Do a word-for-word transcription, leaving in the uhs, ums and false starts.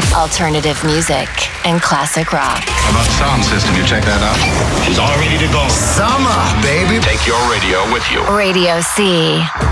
Alternative music and classic rock. How about sound system? You check that out? She's all ready to go. Summer, baby. Take your radio with you. Radio C.